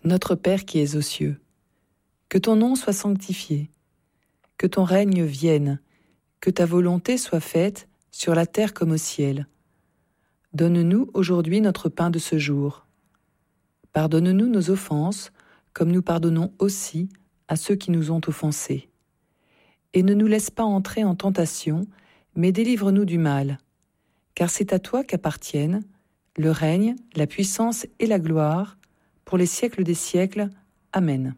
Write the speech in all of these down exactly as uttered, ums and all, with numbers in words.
Notre Père qui es aux cieux, que ton nom soit sanctifié, que ton règne vienne, que ta volonté soit faite sur la terre comme au ciel. Donne-nous aujourd'hui notre pain de ce jour. Pardonne-nous nos offenses, comme nous pardonnons aussi à ceux qui nous ont offensés. Et ne nous laisse pas entrer en tentation, mais délivre-nous du mal. Car c'est à toi qu'appartiennent le règne, la puissance et la gloire, pour les siècles des siècles. Amen.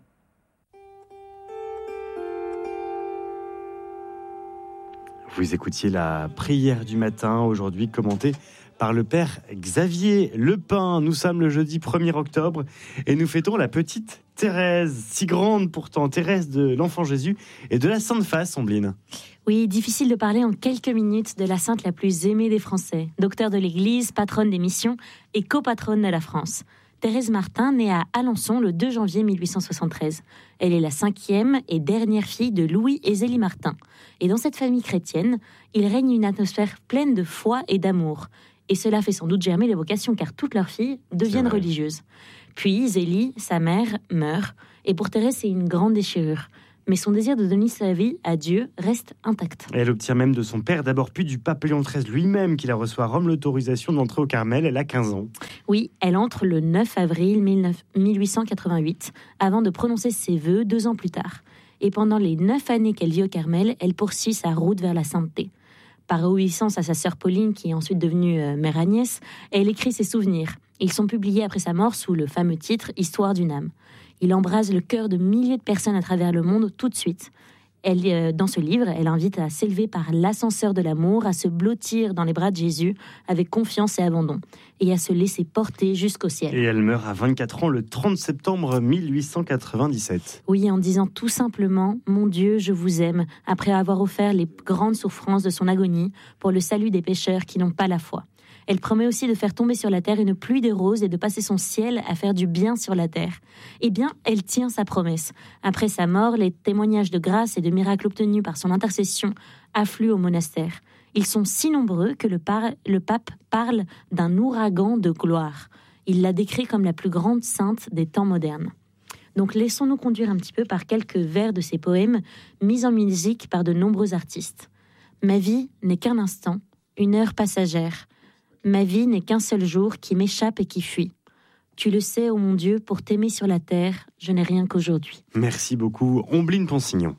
Vous écoutiez la prière du matin, aujourd'hui commentée par le Père Xavier Lepin. Nous sommes le jeudi premier octobre et nous fêtons la petite Thérèse, si grande pourtant, Thérèse de l'Enfant Jésus et de la Sainte Face, Ombline. Oui, difficile de parler en quelques minutes de la sainte la plus aimée des Français, docteur de l'Église, patronne des missions et copatronne de la France. Thérèse Martin naît à Alençon le deux janvier mille huit cent soixante-treize. Elle est la cinquième et dernière fille de Louis et Zélie Martin. Et dans cette famille chrétienne, il règne une atmosphère pleine de foi et d'amour. Et cela fait sans doute germer les vocations, car toutes leurs filles deviennent religieuses. Puis Zélie, sa mère, meurt. Et pour Thérèse, c'est une grande déchirure. Mais son désir de donner sa vie à Dieu reste intact. Et elle obtient même de son père, d'abord puis du pape Léon treize lui-même, qui la reçoit à Rome, l'autorisation d'entrer au Carmel. Elle a quinze ans. Oui, elle entre le neuf avril mille huit cent quatre-vingt-huit, avant de prononcer ses vœux deux ans plus tard. Et pendant les neuf années qu'elle vit au Carmel, elle poursuit sa route vers la sainteté. Par obéissance à sa sœur Pauline, qui est ensuite devenue euh, mère Agnès, elle écrit ses souvenirs. Ils sont publiés après sa mort sous le fameux titre « Histoire d'une âme ». Il embrase le cœur de milliers de personnes à travers le monde tout de suite. Elle, euh, dans ce livre, elle invite à s'élever par l'ascenseur de l'amour, à se blottir dans les bras de Jésus avec confiance et abandon, et à se laisser porter jusqu'au ciel. Et elle meurt à vingt-quatre ans le trente septembre mille huit cent quatre-vingt-dix-sept. Oui, en disant tout simplement « Mon Dieu, je vous aime », après avoir offert les grandes souffrances de son agonie pour le salut des pécheurs qui n'ont pas la foi. Elle promet aussi de faire tomber sur la terre une pluie de roses et de passer son ciel à faire du bien sur la terre. Eh bien, elle tient sa promesse. Après sa mort, les témoignages de grâce et de miracles obtenus par son intercession affluent au monastère. Ils sont si nombreux que le, par- le pape parle d'un ouragan de gloire. Il la décrit comme la plus grande sainte des temps modernes. Donc laissons-nous conduire un petit peu par quelques vers de ses poèmes, mis en musique par de nombreux artistes. Ma vie n'est qu'un instant, une heure passagère. Ma vie n'est qu'un seul jour qui m'échappe et qui fuit. Tu le sais, ô mon Dieu, pour t'aimer sur la terre, je n'ai rien qu'aujourd'hui. Merci beaucoup, Ombline Ponsignon.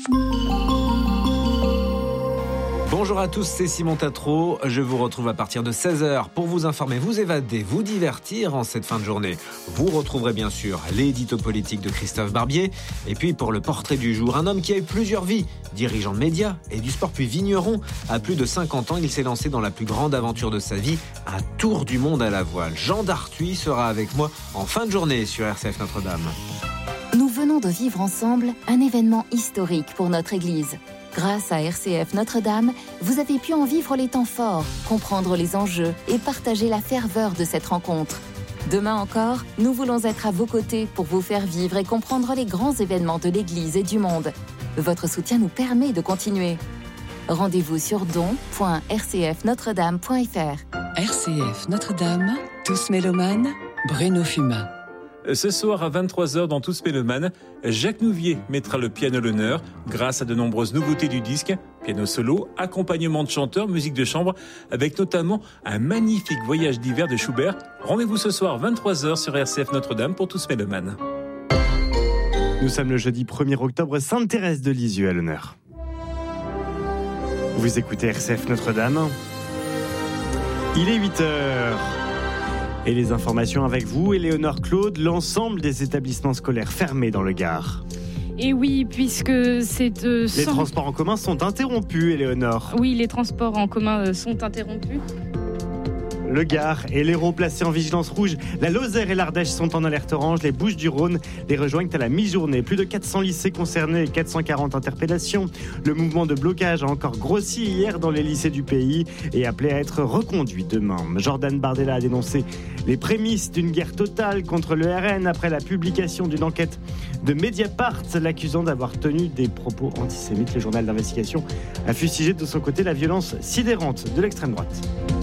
Bonjour à tous, c'est Simon Tatro. Je vous retrouve à partir de seize heures pour vous informer, vous évader, vous divertir en cette fin de journée. Vous retrouverez bien sûr l'édito politique de Christophe Barbier. Et puis pour le portrait du jour, un homme qui a eu plusieurs vies, dirigeant de médias et du sport puis vigneron. À plus de cinquante ans, il s'est lancé dans la plus grande aventure de sa vie, un tour du monde à la voile. Jean Darthuis sera avec moi en fin de journée sur R C F Notre-Dame. Nous venons de vivre ensemble un événement historique pour notre Église. Grâce à R C F Notre-Dame, vous avez pu en vivre les temps forts, comprendre les enjeux et partager la ferveur de cette rencontre. Demain encore, nous voulons être à vos côtés pour vous faire vivre et comprendre les grands événements de l'Église et du monde. Votre soutien nous permet de continuer. Rendez-vous sur don point r c f notre dame point f r. R C F Notre-Dame, tous mélomanes, Bruno Fumin. Ce soir à vingt-trois heures dans Tous Mélomanes, Jacques Nouvier mettra le piano à l'honneur grâce à de nombreuses nouveautés du disque, piano solo, accompagnement de chanteurs, musique de chambre, avec notamment un magnifique voyage d'hiver de Schubert. Rendez-vous ce soir vingt-trois heures sur R C F Notre-Dame pour Tous Mélomanes. Nous sommes le jeudi premier octobre, Sainte Thérèse de Lisieux à l'honneur. Vous écoutez R C F Notre-Dame. Il est huit heures. Et les informations avec vous, Éléonore Claude, l'ensemble des établissements scolaires fermés dans le Gard. Et oui, puisque c'est... Euh, les sans... transports en commun sont interrompus, Éléonore. Oui, les transports en commun euh, sont interrompus. Le Gard et l'Hérault placés en vigilance rouge. La Lozère et l'Ardèche sont en alerte orange. Les Bouches-du-Rhône les rejoignent à la mi-journée. Plus de quatre cents lycées concernés et quatre cent quarante interpellations. Le mouvement de blocage a encore grossi hier dans les lycées du pays et appelé à être reconduit demain. Jordan Bardella a dénoncé les prémices d'une guerre totale contre le R N après la publication d'une enquête de Mediapart l'accusant d'avoir tenu des propos antisémites. Le journal d'investigation a fustigé de son côté la violence sidérante de l'extrême droite.